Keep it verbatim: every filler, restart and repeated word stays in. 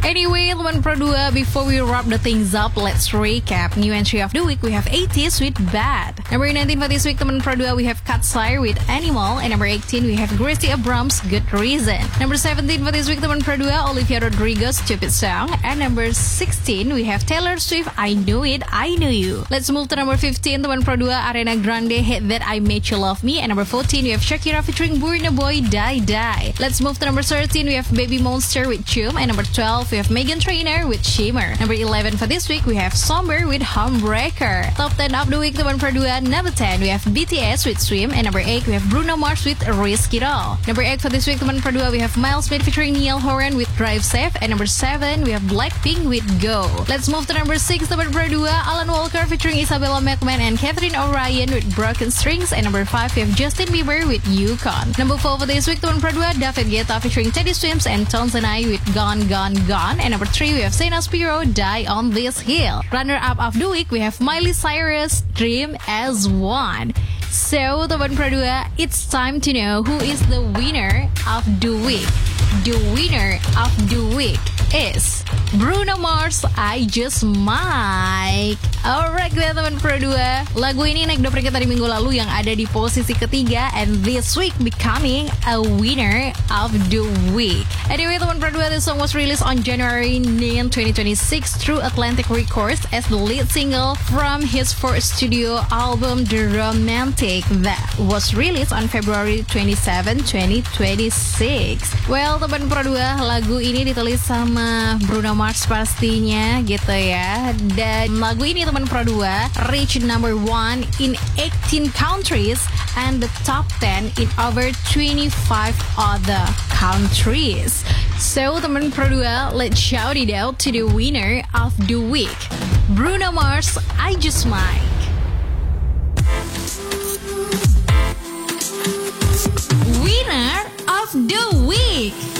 Anyway, teman Pro dua, before we wrap the things up, let's recap. New entry of the week, we have eighties with Bad. Number nineteen for this week, teman Pro dua, we have Katsire with Animal. And number eighteen, we have Gracie Abrams, Good Reason. Number seventeen for this week, teman Pro dua, Olivia Rodrigo, Stupid Song. And number sixteen, we have Taylor Swift, I Knew It, I Knew You. Let's move to number fifteen, teman Pro dua, Ariana Grande, Hate That I Made You Love Me. And number fourteen, we have Shakira featuring Burna Boy, Die Die. Let's move to number thirteen, we have Baby Monster with Chum. And number twelve, we have Meghan Trainor with Shimmer. Number eleven for this week, we have Somber with Homebreaker. Top ten of the week, teman Pro dua. Number ten, we have B T S with Swim. And number eight, we have Bruno Mars with Risk It All. Number eight for this week, teman Pro dua, we have Miles Smith featuring Niall Horan with Drive Safe. And number seven, we have Blackpink with Go. Let's move to number six, teman Pro dua, Alan Walker featuring Isabella McMahon and Catherine O'Ryan with Broken Strings. And number five, we have Justin Bieber with Yukon. Number four for this week, teman Pro dua, David Guetta featuring Teddy Swims and Tones and I with Gone Gone Gone. And number three, we have Sena Spiro, Die on This Hill. Runner-up of the week, we have Miley Cyrus, Dream as One. So, teman Pro dua, it's time to know who is the winner of the week. The winner of the week is Bruno Mars, I Just Might. Alright, gue teman Pro dua, lagu ini naik dua peringkat dari minggu lalu yang ada di posisi ketiga, and this week becoming a winner of the week. Anyway, teman Pro dua, the song was released on January ninth, twenty twenty-six through Atlantic Records as the lead single from his fourth studio album, The Romantic, that was released on February twenty-seventh, twenty twenty-six. Well, teman Pro dua, lagu ini ditulis sama Bruno Mars pastinya gitu ya. Dan lagu ini teman Pro dua reach number one in eighteen countries and the top ten in over twenty-five other countries. So teman Pro dua, let's shout it out to the winner of the week, Bruno Mars, I Just Might. Winner of the week.